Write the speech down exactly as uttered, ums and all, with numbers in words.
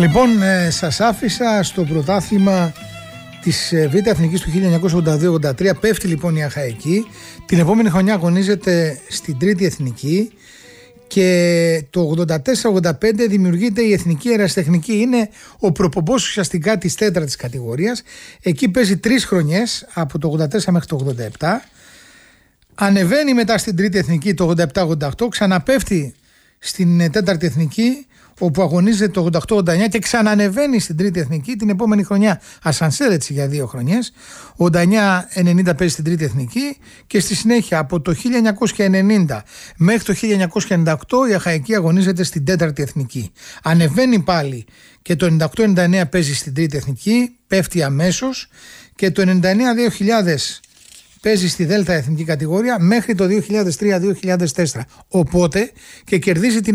Λοιπόν, ε, σας άφησα στο πρωτάθλημα της ε, Β' Εθνικής του χίλια εννιακόσια ογδόντα δύο ογδόντα τρία. Πέφτει λοιπόν η Αχαική. Την επόμενη χρονιά αγωνίζεται στην Τρίτη Εθνική και το ογδόντα τέσσερα ογδόντα πέντε δημιουργείται η Εθνική Ερασιτεχνική. Είναι ο προπομπός ουσιαστικά της τέταρτης κατηγορίας. Εκεί παίζει τρεις χρονιές, από το ογδόντα τέσσερα μέχρι το ογδόντα επτά. Ανεβαίνει μετά στην Τρίτη Εθνική το ογδόντα επτά ογδόντα οκτώ, ξαναπέφτει στην Τέταρτη Εθνική, όπου αγωνίζεται το ογδόντα οκτώ ογδόντα εννιά και ξανανεβαίνει στην Τρίτη Εθνική. Την επόμενη χρονιά ασανσέρ έτσι για δύο χρονιές. ογδόντα εννιά ενενήντα παίζει στην Τρίτη Εθνική και στη συνέχεια από το χίλια εννιακόσια ενενήντα μέχρι το χίλια εννιακόσια ενενήντα οκτώ η Αχαική αγωνίζεται στην Τέταρτη Εθνική. Ανεβαίνει πάλι και το ενενήντα οκτώ ενενήντα εννέα παίζει στην Τρίτη Εθνική, πέφτει αμέσως και το ενενήντα εννέα δύο χιλιάδες παίζει στη Δέλτα Εθνική κατηγορία μέχρι το δύο χιλιάδες τρία δύο χιλιάδες τέσσερα. Οπότε και κερδίζει την